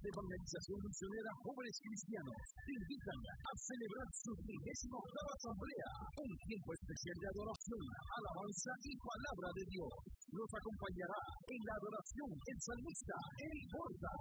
Evangelización Misionera Jóvenes Cristianos te invitan a celebrar su 38ª asamblea, un tiempo especial de adoración, alabanza y palabra de Dios. Nos acompañará en la adoración el salmista Eric Borja,